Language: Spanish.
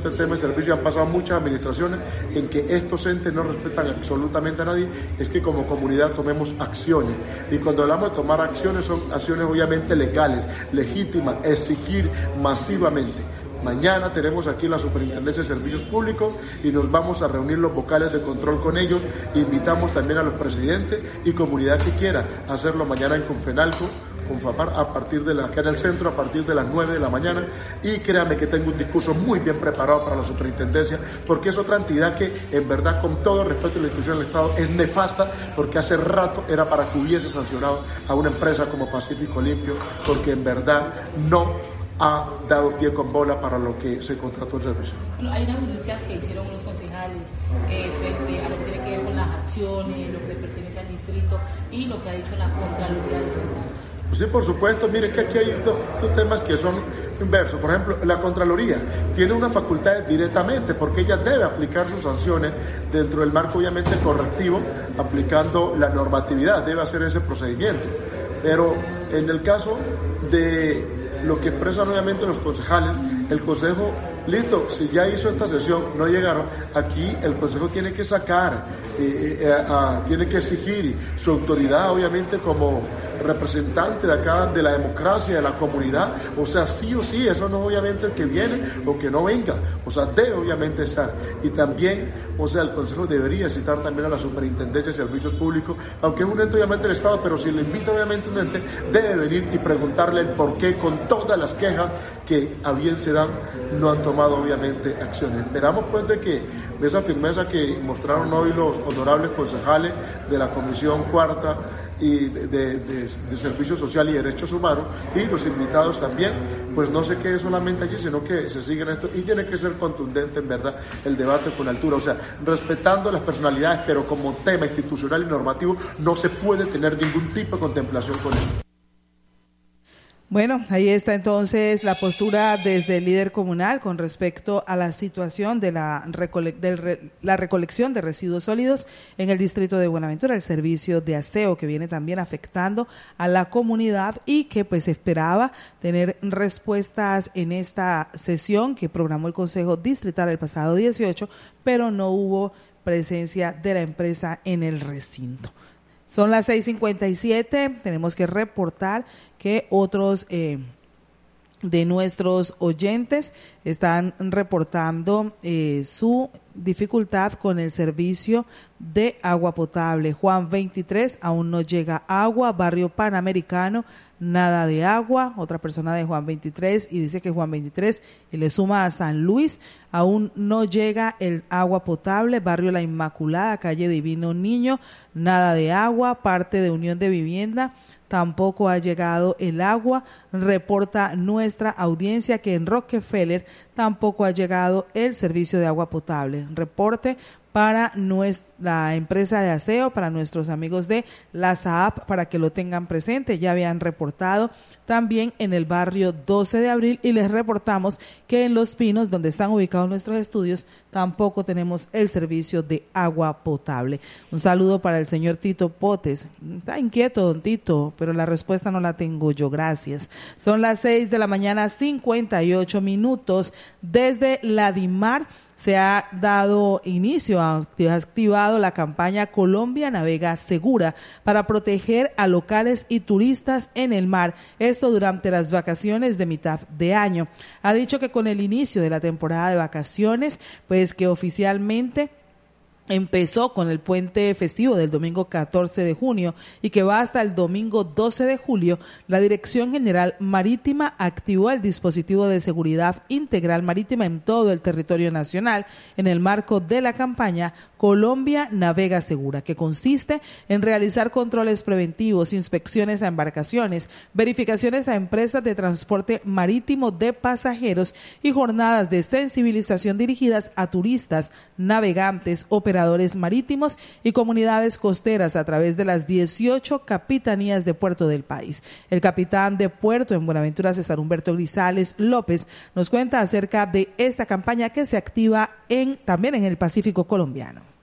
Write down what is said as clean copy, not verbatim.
este tema de servicio, han pasado muchas administraciones en que estos entes no respetan absolutamente a nadie, es que como comunidad tomemos acciones. Y cuando hablamos de tomar acciones, son acciones obviamente legales, legítimas, exigir masivamente. Mañana tenemos aquí la Superintendencia de Servicios Públicos y nos vamos a reunir los vocales de control con ellos. Invitamos también a los presidentes y comunidad que quiera hacerlo mañana en Confenalco, con FAPAR, a partir de acá en el centro, a partir de las 9 de la mañana. Y créanme que tengo un discurso muy bien preparado para la superintendencia, porque es otra entidad que, en verdad, con todo respeto a la institución del Estado, es nefasta, porque hace rato era para que hubiese sancionado a una empresa como Pacífico Limpio, porque en verdad no ha dado pie con bola para lo que se contrató el servicio. Bueno, hay unas denuncias que hicieron los concejales frente a lo que tiene que ver con las acciones, lo que le pertenece al distrito y lo que ha dicho la Contraloría Distrital. Pues sí, por supuesto. Mire que aquí hay dos temas que son inversos. Por ejemplo, la Contraloría tiene unas facultades directamente porque ella debe aplicar sus sanciones dentro del marco obviamente correctivo, aplicando la normatividad, debe hacer ese procedimiento. Pero en el caso de lo que expresan obviamente los concejales, el Consejo, listo, si ya hizo esta sesión, no llegaron, aquí el Consejo tiene que sacar, tiene que exigir su autoridad obviamente como representante de acá, de la democracia, de la comunidad, o sea, sí o sí, eso no obviamente el que viene o que no venga, o sea, debe obviamente estar. Y también, o sea, el Consejo debería citar también a la Superintendencia de Servicios Públicos, aunque es un ente obviamente del Estado, pero si le invita obviamente un ente, debe venir y preguntarle el por qué con todas las quejas que a bien se dan, no han tomado obviamente acciones. Esperamos pues de que esa firmeza que mostraron hoy los honorables concejales de la Comisión Cuarta y de Servicio Social y Derechos Humanos y los invitados también, pues no se quede solamente allí, sino que se siga en esto y tiene que ser contundente en verdad el debate con altura, o sea, respetando las personalidades, pero como tema institucional y normativo no se puede tener ningún tipo de contemplación con esto. Bueno, ahí está entonces la postura desde el líder comunal con respecto a la situación de la recolección de residuos sólidos en el distrito de Buenaventura, el servicio de aseo que viene también afectando a la comunidad y que pues esperaba tener respuestas en esta sesión que programó el Consejo Distrital el pasado 18, pero no hubo presencia de la empresa en el recinto. Son las 6:57, tenemos que reportar que otros de nuestros oyentes están reportando su dificultad con el servicio de agua potable. Juan 23, aún no llega agua. Barrio Panamericano, nada de agua. Otra persona de Juan 23 y dice que Juan 23 y le suma a San Luis, aún no llega el agua potable. Barrio La Inmaculada, calle Divino Niño, nada de agua. Parte de Unión de Vivienda, tampoco ha llegado el agua. Reporta nuestra audiencia que en Rockefeller tampoco ha llegado el servicio de agua potable. Reporte para la empresa de aseo, para nuestros amigos de la SAAP, para que lo tengan presente. Ya habían reportado también en el barrio 12 de abril y les reportamos que en Los Pinos, donde están ubicados nuestros estudios, tampoco tenemos el servicio de agua potable. Un saludo para el señor Tito Potes. Está inquieto, don Tito, pero la respuesta no la tengo yo, gracias. Son las 6:58 a.m. Desde la DIMAR se ha dado inicio, ha activado la campaña Colombia Navega Segura para proteger a locales y turistas en el mar. Esto durante las vacaciones de mitad de año. Ha dicho que con el inicio de la temporada de vacaciones, pues que oficialmente empezó con el puente festivo del domingo 14 de junio y que va hasta el domingo 12 de julio, la Dirección General Marítima activó el dispositivo de seguridad integral marítima en todo el territorio nacional en el marco de la campaña Colombia Navega Segura, que consiste en realizar controles preventivos, inspecciones a embarcaciones, verificaciones a empresas de transporte marítimo de pasajeros y jornadas de sensibilización dirigidas a turistas, navegantes, operadores marítimos y comunidades costeras a través de las 18 capitanías de puerto del país. El capitán de puerto en Buenaventura, César Humberto Grisales López, nos cuenta acerca de esta campaña que se activa también en el Pacífico colombiano.